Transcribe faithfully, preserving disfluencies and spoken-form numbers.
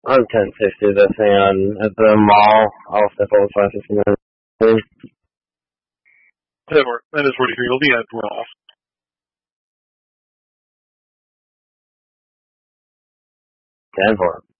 On ten sixty, the thing on at the mall. I'll step over five fifty nine. That works. That is forty-three. It'll be at Ross. Ten four.